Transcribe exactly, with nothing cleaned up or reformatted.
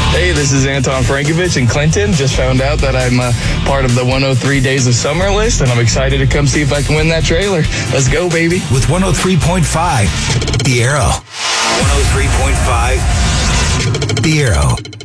Hey, this is Anton Frankovich in Clinton. Just found out that I'm uh, part of the one oh three Days of Summer list, and I'm excited to come see if I can win that trailer. Let's go, baby. With one oh three point five, The Arrow. one oh three point five, The Arrow.